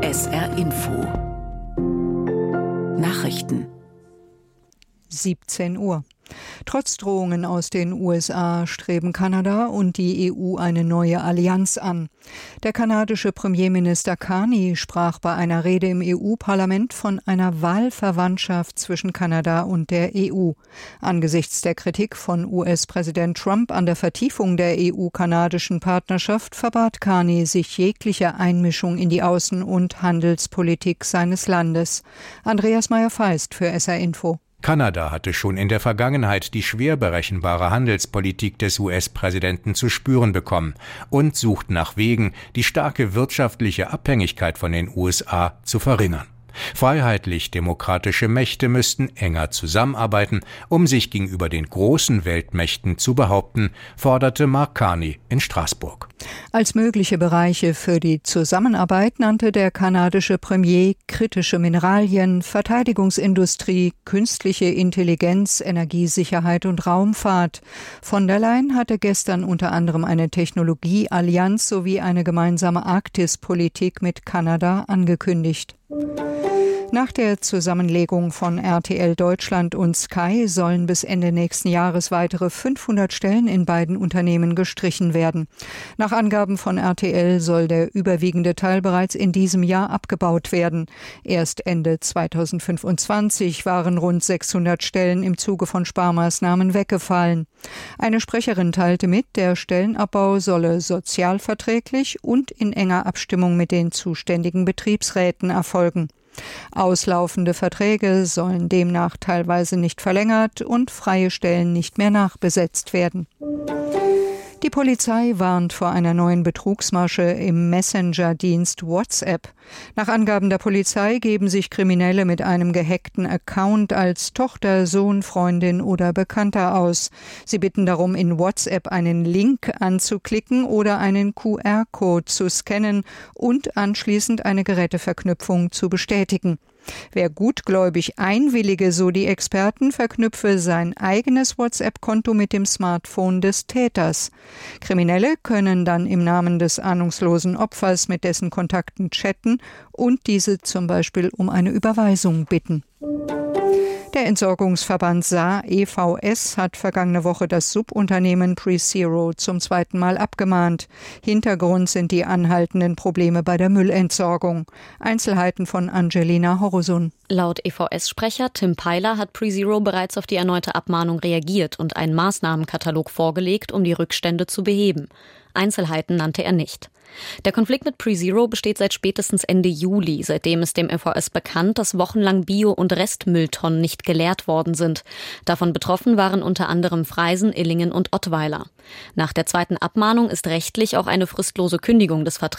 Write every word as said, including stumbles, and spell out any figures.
S R Info Nachrichten siebzehn Uhr. Trotz Drohungen aus den U S A streben Kanada und die E U eine neue Allianz an. Der kanadische Premierminister Carney sprach bei einer Rede im E U-Parlament von einer Wahlverwandtschaft zwischen Kanada und der E U. Angesichts der Kritik von U S-Präsident Trump an der Vertiefung der E U-kanadischen Partnerschaft verbat Carney sich jeglicher Einmischung in die Außen- und Handelspolitik seines Landes. Andreas Meyer-Feist für S R Info. Kanada hatte schon in der Vergangenheit die schwer berechenbare Handelspolitik des U S-Präsidenten zu spüren bekommen und sucht nach Wegen, die starke wirtschaftliche Abhängigkeit von den U S A zu verringern. Freiheitlich-demokratische Mächte müssten enger zusammenarbeiten, um sich gegenüber den großen Weltmächten zu behaupten, forderte Mark Carney in Straßburg. Als mögliche Bereiche für die Zusammenarbeit nannte der kanadische Premier kritische Mineralien, Verteidigungsindustrie, künstliche Intelligenz, Energiesicherheit und Raumfahrt. Von der Leyen hatte gestern unter anderem eine Technologieallianz sowie eine gemeinsame Arktispolitik mit Kanada angekündigt. Nach der Zusammenlegung von R T L Deutschland und Sky sollen bis Ende nächsten Jahres weitere fünfhundert Stellen in beiden Unternehmen gestrichen werden. Nach Angaben von R T L soll der überwiegende Teil bereits in diesem Jahr abgebaut werden. Erst Ende zweitausendfünfundzwanzig waren rund sechshundert Stellen im Zuge von Sparmaßnahmen weggefallen. Eine Sprecherin teilte mit, der Stellenabbau solle sozialverträglich und in enger Abstimmung mit den zuständigen Betriebsräten erfolgen. Auslaufende Verträge sollen demnach teilweise nicht verlängert und freie Stellen nicht mehr nachbesetzt werden. Die Polizei warnt vor einer neuen Betrugsmasche im Messenger-Dienst WhatsApp. Nach Angaben der Polizei geben sich Kriminelle mit einem gehackten Account als Tochter, Sohn, Freundin oder Bekannter aus. Sie bitten darum, in WhatsApp einen Link anzuklicken oder einen Q R-Code zu scannen und anschließend eine Geräteverknüpfung zu bestätigen. Wer gutgläubig einwillige, so die Experten, verknüpfe sein eigenes WhatsApp-Konto mit dem Smartphone des Täters. Kriminelle können dann im Namen des ahnungslosen Opfers mit dessen Kontakten chatten und diese zum Beispiel um eine Überweisung bitten. Der Entsorgungsverband Saar E V S hat vergangene Woche das Subunternehmen PreZero zum zweiten Mal abgemahnt. Hintergrund sind die anhaltenden Probleme bei der Müllentsorgung. Einzelheiten von Angelina Horosun. Laut E V S-Sprecher Tim Peiler hat PreZero bereits auf die erneute Abmahnung reagiert und einen Maßnahmenkatalog vorgelegt, um die Rückstände zu beheben. Einzelheiten nannte er nicht. Der Konflikt mit PreZero besteht seit spätestens Ende Juli. Seitdem ist dem E V S bekannt, dass wochenlang Bio- und Restmülltonnen nicht geleert worden sind. Davon betroffen waren unter anderem Freisen, Illingen und Ottweiler. Nach der zweiten Abmahnung ist rechtlich auch eine fristlose Kündigung des Vertrags